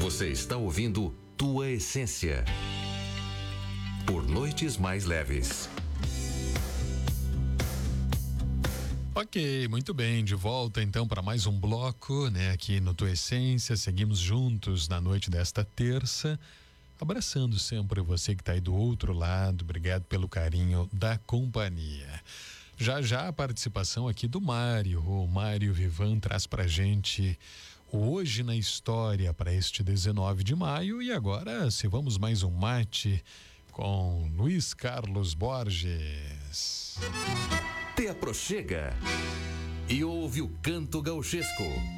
Você está ouvindo Tua Essência. Por noites mais leves. Ok, muito bem, de volta então para mais um bloco, né, aqui no Tua Essência. Seguimos juntos na noite desta terça, abraçando sempre você que está aí do outro lado. Obrigado pelo carinho da companhia. Já a participação aqui do Mário. O Mário Vivan traz pra gente Hoje na História para este 19 de maio. E agora, se vamos mais um mate com Luiz Carlos Borges. Te aproxega e ouve o canto gauchesco.